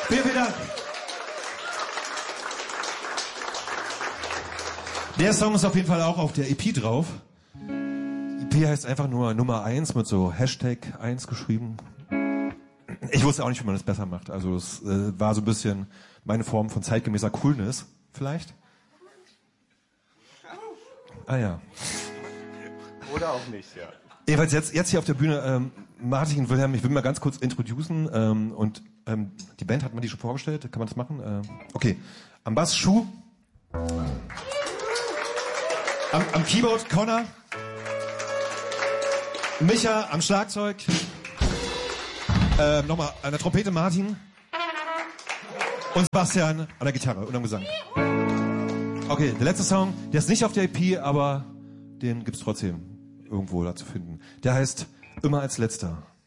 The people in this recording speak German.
Vielen, vielen Dank. Der Song ist auf jeden Fall auch auf der EP drauf. EP heißt einfach nur Nummer 1 mit so Hashtag 1 geschrieben. Ich wusste auch nicht, wie man das besser macht. Also es war so ein bisschen meine Form von zeitgemäßer Coolness, vielleicht. Ah ja. Oder auch nicht, ja. Jedenfalls jetzt hier auf der Bühne, Martin und Wilhelm, ich will mal ganz kurz introducen und die Band, hat man die schon vorgestellt? Kann man das machen? Okay. Am Bass Schuh. Am Keyboard Connor. Micha am Schlagzeug. Nochmal an der Trompete Martin. Und Sebastian an der Gitarre und am Gesang. Okay, der letzte Song, der ist nicht auf der EP, aber den gibt's trotzdem irgendwo da zu finden. Der heißt Immer als Letzter.